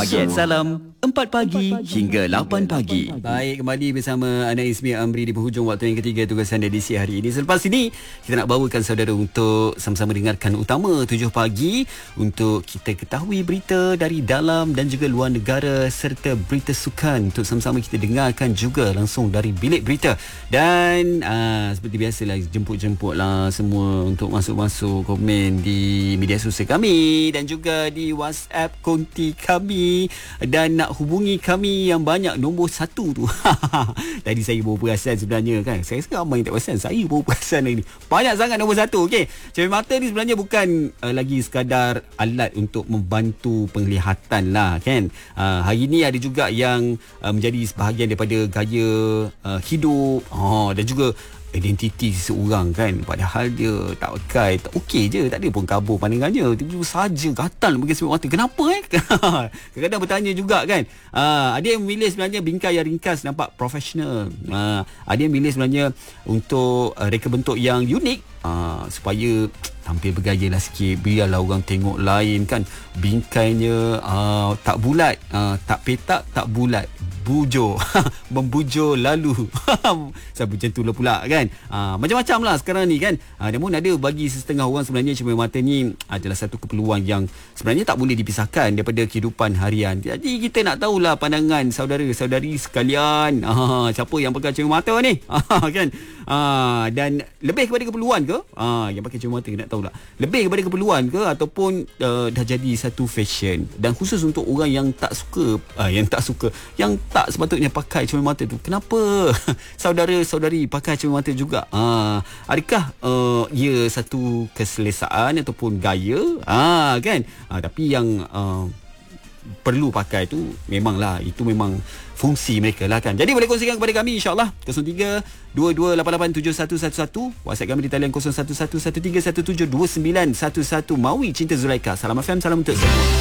Bagian salam 4 pagi hingga 8 pagi. Baik, kembali bersama Ana Ismi Amri di penghujung waktu yang ketiga tugasan edisi hari ini. Selepas ini kita nak bawakan saudara untuk sama-sama dengarkan utama 7 pagi untuk kita ketahui berita dari dalam dan juga luar negara serta berita sukan untuk sama-sama kita dengarkan juga langsung dari bilik berita. Dan seperti biasalah jemput-jemput lah semua untuk masuk-masuk komen di media sosial kami dan juga di WhatsApp konti kami. Dan nak hubungi kami yang banyak nombor 1 tu. Tadi saya baru perasan sebenarnya kan. Saya rasa ramai yang tak perasan. Saya baru perasan hari ni. Banyak sangat nombor 1. Okey. Cermin mata ni sebenarnya bukan lagi sekadar alat untuk membantu penglihatan lah kan. Hari ni ada juga yang menjadi sebahagian daripada gaya hidup dan juga identiti seseorang kan. Padahal dia tak pakai, tak okey je, tak ada pun kabur pandangannya, tiba-tiba saja gatal bagi cermin mata. Kenapa kadang-kadang bertanya juga kan. Ada yang memilih sebenarnya bingkai yang ringkas nampak profesional. Ada yang memilih sebenarnya untuk reka bentuk yang unik supaya tampil bergaya lah sikit, biarlah orang tengok lain kan. Bingkainya tak bulat, tak petak, tak bulat, bujur membujur lalu. Sampai macam tu lah pula kan. Macam-macam lah sekarang ni kan. Namun ada bagi setengah orang sebenarnya cermin mata ni adalah satu keperluan yang sebenarnya tak boleh dipisahkan daripada kehidupan harian. Jadi kita nak tahulah pandangan saudara-saudari sekalian, siapa yang pakai cermin mata ni kan. Dan lebih kepada keperluan ke yang pakai cermin mata, nak tahulah lebih kepada keperluan ke ataupun dah jadi satu fashion. Dan khusus untuk orang yang tak suka yang tak sepatutnya pakai cermin mata tu, kenapa saudara-saudari pakai cermin mata juga? Adakah ia satu keselesaan ataupun gaya kan? Tapi yang perlu pakai tu memanglah, itu memang fungsi mereka lah kan. Jadi boleh kongsikan kepada kami insyaAllah 03-2288-7111. WhatsApp kami di talian 011113172911. Maui Cinta Zulaika. Salam FM, salam untuk semua.